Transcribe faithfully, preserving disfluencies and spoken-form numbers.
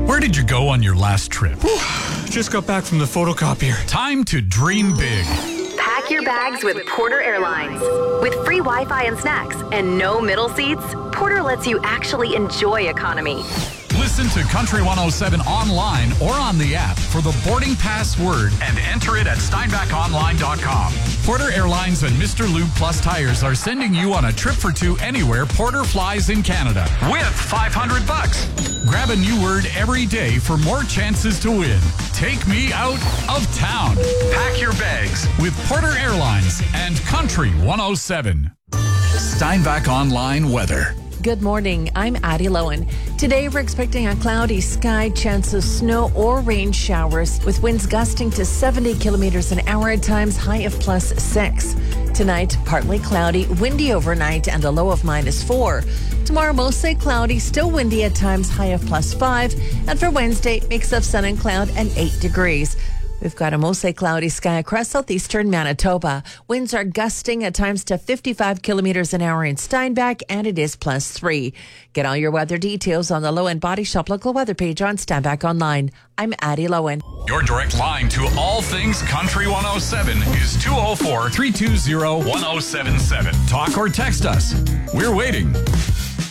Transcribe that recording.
Where did you go on your last trip? Just got back from the photocopier. Time to dream big. Pack your bags with Porter Airlines. With free Wi-Fi and snacks and no middle seats, Porter lets you actually enjoy economy. Listen to Country one oh seven online or on the app for the boarding pass word and enter it at steinbach online dot com. Porter Airlines and Mister Lube Plus Tires are sending you on a trip for two anywhere Porter flies in Canada with five hundred bucks. Grab a new word every day for more chances to win. Take me out of town. Pack your bags with Porter Airlines and Country one oh seven. Steinbach Online weather. Good morning. I'm Addie Lowen. Today we're expecting a cloudy sky, chance of snow or rain showers with winds gusting to seventy kilometers an hour at times, high of plus six. Tonight, partly cloudy, windy overnight and a low of minus four. Tomorrow, mostly cloudy, still windy at times, high of plus five. And for Wednesday, mix of sun and cloud and eight degrees. We've got a mostly cloudy sky across southeastern Manitoba. Winds are gusting at times to fifty-five kilometers an hour in Steinbach, and it is plus three. Get all your weather details on the Low End Body Shop local weather page on Steinbach Online. I'm Addie Lowen. Your direct line to all things Country one oh seven is two oh four, three two zero, one oh seven seven. Talk or text us. We're waiting.